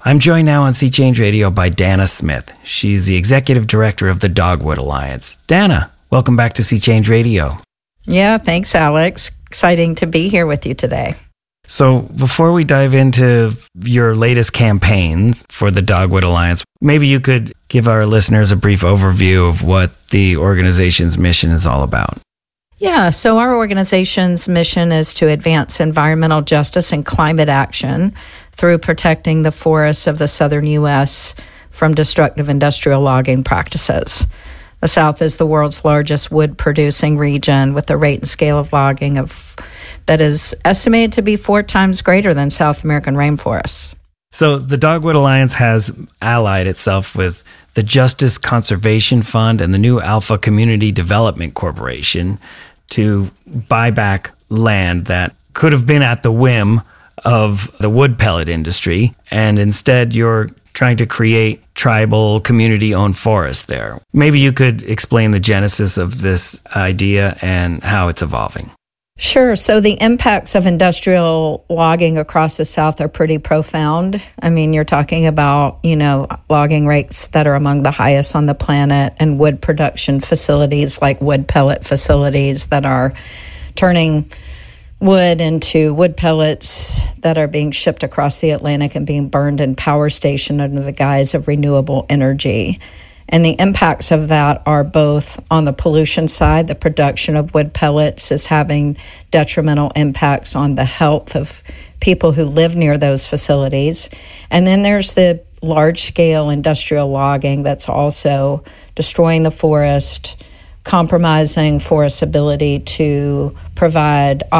I'm joined now on Sea Change Radio by Dana Smith. She's the executive director of the Dogwood Alliance. Dana, welcome back to Sea Change Radio. Yeah, thanks, Alex. Exciting to be here with you today. So before we dive into your latest campaigns for the Dogwood Alliance, maybe you could give our listeners a brief overview of what the organization's mission is all about. Yeah, so our organization's mission is to advance environmental justice and climate action through protecting the forests of the southern U.S. from destructive industrial logging practices. The South is the world's largest wood-producing region with a rate and scale of logging that is estimated to be 4 times greater than South American rainforests. So the Dogwood Alliance has allied itself with the Justice Conservation Fund and the New Alpha Community Development Corporation to buy back land that could have been at the whim of the wood pellet industry, and instead you're trying to create tribal community-owned forests there. Maybe you could explain the genesis of this idea and how it's evolving. Sure. So the impacts of industrial logging across the South are pretty profound. I mean, you're talking about, logging rates that are among the highest on the planet, and wood production facilities like wood pellet facilities that are turning wood into wood pellets that are being shipped across the Atlantic and being burned in power station under the guise of renewable energy. And the impacts of that are both on the pollution side. The production of wood pellets is having detrimental impacts on the health of people who live near those facilities. And then there's the large-scale industrial logging that's also destroying the forest, compromising forest's ability to provide